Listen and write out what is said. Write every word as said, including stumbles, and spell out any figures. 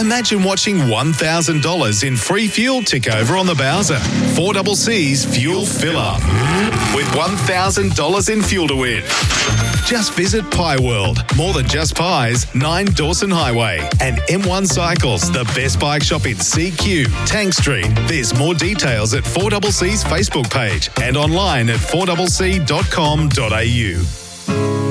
Imagine watching one thousand dollars in free fuel tick over on the Bowser. four C C's Fuel Fill Up. With one thousand dollars in fuel to win. Just visit Pie World. More than just pies, nine Dawson Highway. And M one Cycles, the best bike shop in C Q, Tank Street. There's more details at four C C's Facebook page and online at four c c dot com dot a u.